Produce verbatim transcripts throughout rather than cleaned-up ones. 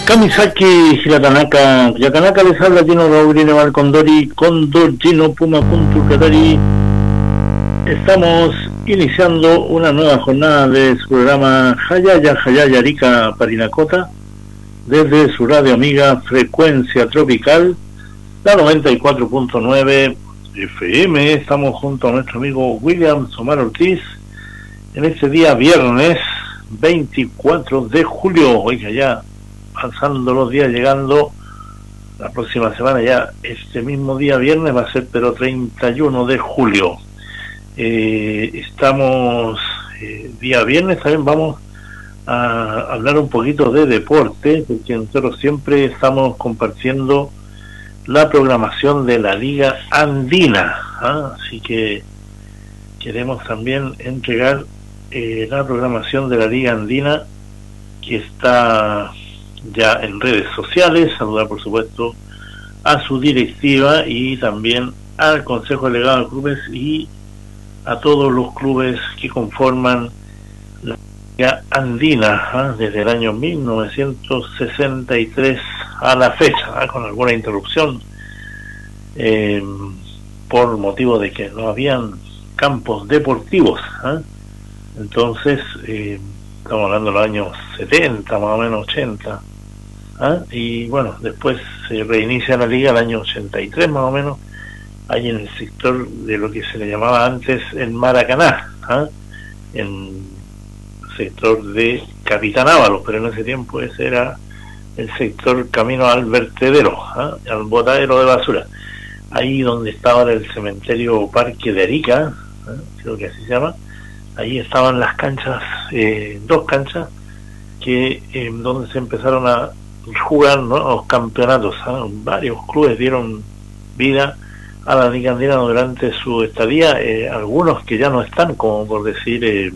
Kamisaki, Hiratanaka, Yakanaka les habla Gino Raúl Ineval Condori, Condor Gino Puma Kuntur Katari. Estamos iniciando una nueva jornada de su programa Hayaya Hayaya Arica Parinacota, desde su radio amiga Frecuencia Tropical, la noventa y cuatro punto nueve F M. Estamos junto a nuestro amigo William Somar Ortiz en este día viernes veinticuatro de julio. Oiga, ya pasando los días, llegando la próxima semana, ya este mismo día viernes va a ser, pero treinta y uno de julio. Eh, estamos eh, día viernes, también vamos a hablar un poquito de deporte, porque nosotros siempre estamos compartiendo la programación de la Liga Andina, ¿ah? Así que queremos también entregar eh, la programación de la Liga Andina, que está ya en redes sociales. Saludar por supuesto a su directiva y también al Consejo Delegado de Clubes y a todos los clubes que conforman la Liga Andina, ¿eh? Desde el año mil novecientos sesenta y tres a la fecha, ¿eh? Con alguna interrupción eh, por motivo de que no habían campos deportivos, ¿eh? Entonces eh, estamos hablando de los años setenta, más o menos ochenta, ¿eh? Y bueno, después se reinicia la liga el año ochenta y tres más o menos, ahí en el sector de lo que se le llamaba antes el Maracaná, ¿eh? En el sector de Capitán Ábalos, pero en ese tiempo ese era el sector camino al vertedero, ¿eh? Al botadero de basura, ahí donde estaba el cementerio Parque de Arica, ¿eh? Creo que así se llama. Ahí estaban las canchas, eh, dos canchas, que eh, donde se empezaron a jugar, ¿no?, los campeonatos, ¿eh? Varios clubes dieron vida a la Liga Andina durante su estadía, eh, algunos que ya no están, como por decir, eh,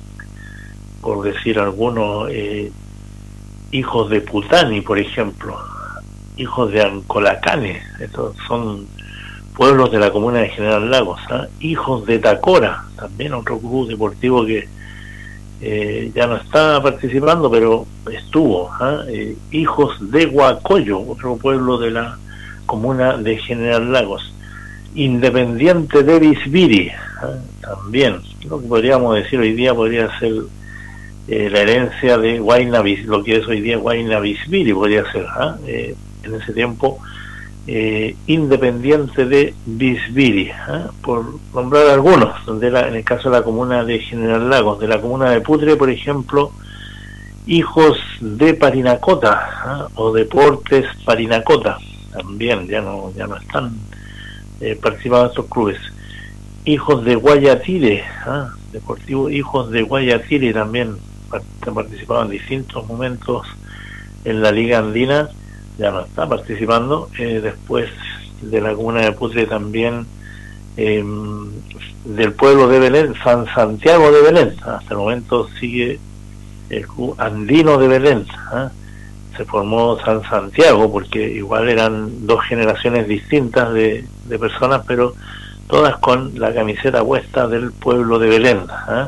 por decir algunos, eh, hijos de Putani, por ejemplo, hijos de Ancolacane, estos son pueblos de la comuna de General Lagos, ¿eh? Hijos de Tacora, también otro club deportivo que eh, ya no está participando, pero estuvo, ¿eh? Eh, hijos de Huacoyo, otro pueblo de la comuna de General Lagos. Independiente de Visviri, ¿eh? También, lo que podríamos decir hoy día podría ser eh, la herencia de Huayna, lo que es hoy día Huayna Visviri, podría ser, ¿eh? Eh, en ese tiempo, Eh, Independiente de Visviri, ¿eh? Por nombrar algunos, donde la, en el caso de la comuna de General Lagos, de la comuna de Putre, por ejemplo, hijos de Parinacota, ¿eh? O Deportes Parinacota, también ya no ya no están eh, participando estos clubes. Hijos de Guayatire, ¿eh? Deportivo Hijos de Guayatire también han participado en distintos momentos en la Liga Andina, ya no está participando. Eh, después de la comuna de Putre también, eh, del pueblo de Belén, San Santiago de Belén, hasta el momento sigue el club andino de Belén, ¿eh? Se formó San Santiago porque igual eran dos generaciones distintas de, de personas, pero todas con la camiseta puesta del pueblo de Belén, ¿eh?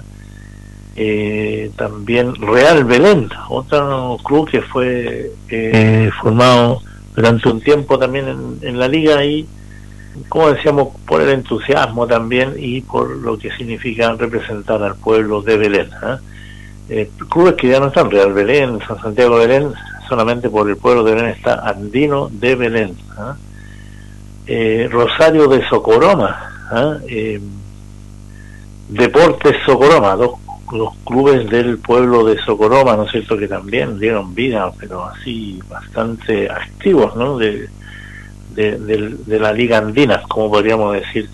Eh, también Real Belén, otro club que fue eh, formado durante un tiempo también en, en la liga, y como decíamos, por el entusiasmo también y por lo que significa representar al pueblo de Belén, ¿eh? Eh, clubes que ya no están, Real Belén, San Santiago de Belén, solamente por el pueblo de Belén está Andino de Belén, ¿eh? Eh, Rosario de Socoroma, ¿eh? Eh, Deportes Socoroma, dos los clubes del pueblo de Socoroma, ¿no es cierto?, que también dieron vida, pero así bastante activos, ¿no?, de, de, de, de la Liga Andina, como podríamos decir